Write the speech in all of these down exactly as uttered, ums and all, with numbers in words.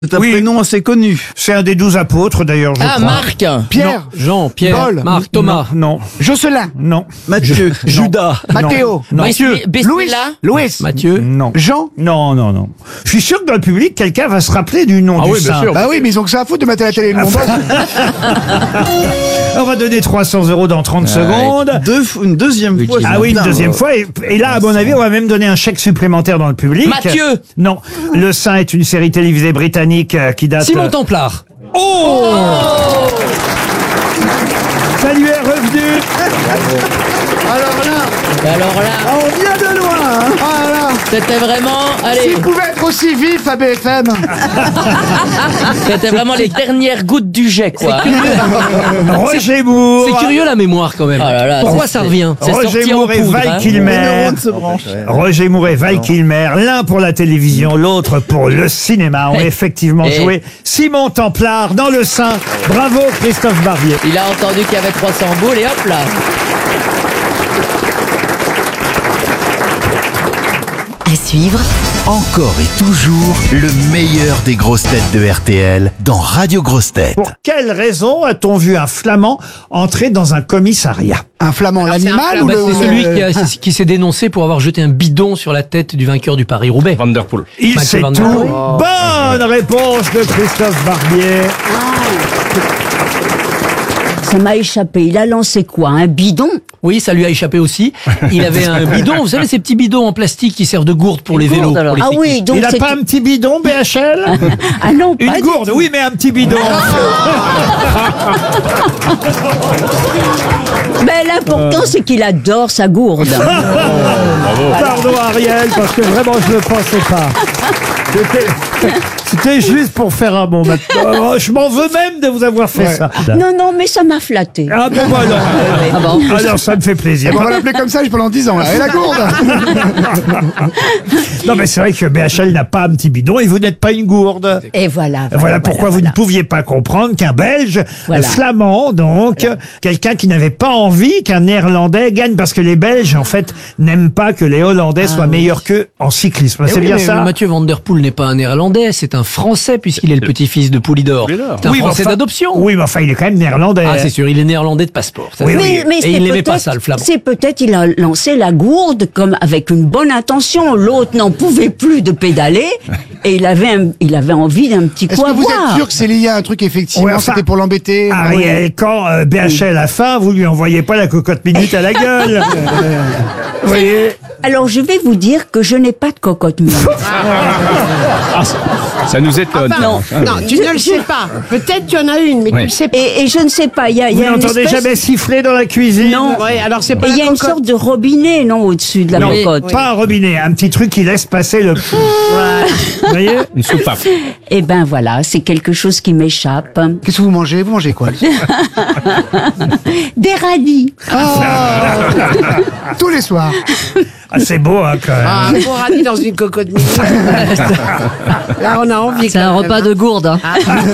C'est un Oui. prénom assez connu. C'est un des douze apôtres, d'ailleurs, je Ah, crois. Marc. Pierre, Jean, Pierre, Paul, Marc, Thomas, Non, Jocelyn, non, Mathieu. Judas, Mathéo, non, Mathieu. Louis, Bestella. Louis, Mathieu. non, Jean. non, non, non. Je suis sûr que dans le public, quelqu'un va se rappeler du nom Ah du oui, bien saint. sûr. Bah oui, mais ils ont que ça à foutre de mettre à la télé le nom. On va donner trois cents euros dans trente secondes. Deux, f- une deuxième fois. Ah oui, une Putain, deuxième ouais. fois. Et, et là, à mon avis, on va même donner un chèque supplémentaire dans le public. Mathieu. Non. Le Saint est une série télévisée britannique euh, qui date... Simon Templard. Oh, Ça lui est revenu. Alors là, Alors là, Ah, on vient de loin, hein. ah là, c'était vraiment, allez, s'il pouvait être aussi vif à B F M. c'était vraiment les dernières gouttes du jet, quoi. Roger Moore. C'est curieux la mémoire quand même. Oh là là, Pourquoi c'est- ça revient c'est Roger sorti en Moore et poudre, Val hein. Les Kilmer. neurones se branchent. Roger Moore et Val Kilmer, l'un pour la télévision, l'autre pour le cinéma, ont effectivement Et- joué Simon Templard dans Le Saint. Bravo Christophe Barbier. Il a entendu qu'il y avait trois cents boules et hop là. À suivre, Encore et toujours le meilleur des grosses têtes de R T L dans Radio Grosses Têtes. Pour quelle raison a-t-on vu un Flamand entrer dans un commissariat? Un flamand, l'animal ou Bah, le... c'est celui qui, a- qui s'est dénoncé pour avoir jeté un bidon sur la tête du vainqueur du Paris-Roubaix. Van der Poel. Il Mathieu sait Van tout. Der Poel. Bonne réponse de Christophe Barbier. Ça m'a échappé. Il a lancé quoi? Un bidon? Oui, ça lui a échappé aussi. Il avait un bidon, vous savez, ces petits bidons en plastique qui servent de gourde pour les vélos. Gourde, alors. pour les Ah cyclistes. oui, donc Il n'a c'est... pas un petit bidon, B H L? Ah non, pas Une du gourde, tout. oui, mais un petit bidon. Mais l'important, c'est qu'il adore sa gourde. Pardon Ariel, parce que vraiment je ne le pensais pas. C'était- C'était juste pour faire un bon maintenant. Je m'en veux même de vous avoir fait ça. Non, non, mais ça m'a flatté. Ah ben voilà. Ah bon? Alors ça me fait plaisir. On va l'appeler comme ça pendant dix ans. Là. Et la gourde. Non mais c'est vrai que B H L n'a pas un petit bidon et vous n'êtes pas une gourde. Et voilà. Voilà, pourquoi vous voilà. ne pouviez pas comprendre qu'un Belge, Voilà. euh, flamand donc, quelqu'un qui n'avait pas envie qu'un Néerlandais gagne, parce que les Belges en fait n'aiment pas que les Hollandais soient meilleurs qu'eux en cyclisme. C'est Eh oui, bien mais ça? Mathieu Van Der Poel n'est pas un néerlandais, c'est un français puisqu'il est le petit-fils de Poulidor. Poulidor. C'est un Oui, mais français enfin- d'adoption. Oui, mais enfin il est quand même néerlandais. Ah, c'est sûr, il est néerlandais de passeport. ça, Oui, c'est- oui. Mais, mais Et c'est il n'aimait pas peut-être- ça, le flamand. C'est peut-être il a lancé la gourde comme avec une bonne intention. L'autre n'en pouvait plus de pédaler et il avait un- il avait envie d'un petit Est-ce coup que à vous boire. êtes sûr que c'est lié à un truc effectivement? Ouais, enfin, C'était pour l'embêter? Ariel, quand euh, B H L a faim, vous lui envoyez pas la cocotte minute à la gueule. Vous voyez? Alors je vais vous dire que je n'ai pas de cocotte minute. Ça nous étonne. non. Non, tu ne le sais pas. Peut-être qu'il y en a une, mais Ouais. tu le sais pas. Et, et je ne sais pas, il y a, il Vous y a une n'entendez espèce- jamais siffler dans la cuisine? Non. Ouais, alors c'est pas Et il y la a une cocotte. sorte de robinet, non, au-dessus de la Non, cocotte. pas un robinet, un petit truc qui laisse passer le... Vous voyez? Une soupape. Eh ben voilà, c'est quelque chose qui m'échappe. Qu'est-ce que vous mangez? Vous mangez quoi? Des radis. Tous les soirs. Ah, c'est beau, hein, quand même. Ah, un bon radis dans une cocotte minute. Là, on a envie. C'est un repas de gourde. Hein.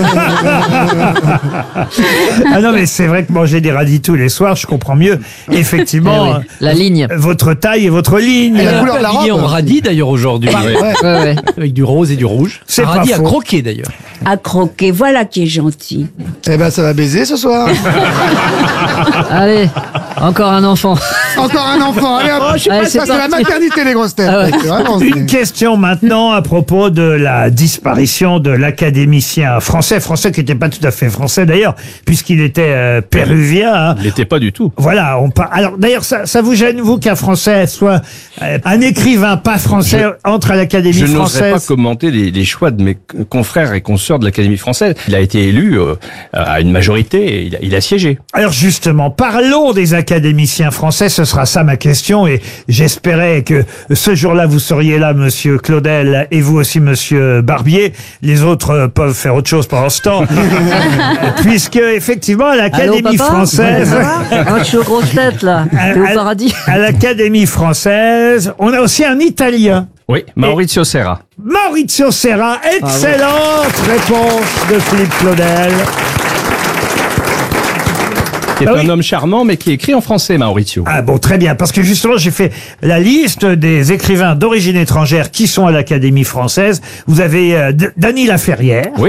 Ah non, mais c'est vrai que manger des radis tous les soirs, je comprends mieux, effectivement, euh, La ligne. votre taille et votre ligne. Et la Il couleur est de la habillé robe. en radis d'ailleurs aujourd'hui. Ouais. Avec du rose et du rouge. C'est un pas radis à faux. croquer d'ailleurs. À croquer, voilà qui est gentil. Eh ben, ça va baiser ce soir. Allez, encore un enfant. Encore un enfant. Allez, hop. Allez, Ça, c'est c'est la parti. maternité, les grosses têtes. Ah ouais. C'est vraiment- Une question maintenant à propos de la disparition de l'académicien français, français qui n'était pas tout à fait français d'ailleurs, puisqu'il était euh, péruvien. hein. Il n'était pas du tout. Voilà. Voilà, on par... Alors d'ailleurs, ça, ça vous gêne, vous, qu'un Français soit euh, un écrivain pas français entre à l'Académie Je n'oserais pas française? commenter les, les choix de mes confrères et consoeurs de l'Académie française. Il a été élu euh, à une majorité et il a, il a siégé. Alors justement, parlons des académiciens français, ce sera ça ma question, et j'espérais que ce jour-là vous seriez là, monsieur Claudel, et vous aussi, monsieur Barbier. Les autres euh, peuvent faire autre chose pendant ce temps, puisque effectivement, à l'Académie française, Je suis aux grosses têtes, là. à, T'es au à- paradis. à l'Académie française, on a aussi un Italien. Oui, Maurizio Serra. Maurizio Serra, excellente réponse de Philippe Claudel. qui est Bah un oui. homme charmant, mais qui écrit en français, Maurizio. Ah bon, très bien, parce que justement, j'ai fait la liste des écrivains d'origine étrangère qui sont à l'Académie française. Vous avez euh, D- Dany Laferrière. Oui.